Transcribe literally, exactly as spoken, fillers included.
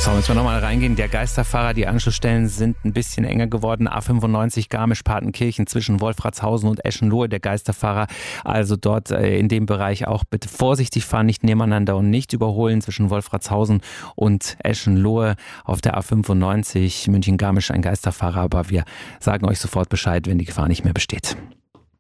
So, müssen wir nochmal reingehen. Der Geisterfahrer, die Anschlussstellen sind ein bisschen enger geworden. A fünfundneunzig Garmisch-Partenkirchen zwischen Wolfratshausen und Eschenlohe. Der Geisterfahrer also dort äh, in dem Bereich auch bitte vorsichtig fahren, nicht nebeneinander und nicht überholen zwischen Wolfratshausen und Eschenlohe. Auf der A fünfundneunzig München-Garmisch ein Geisterfahrer, aber wir sagen euch sofort Bescheid, wenn die Gefahr nicht mehr besteht.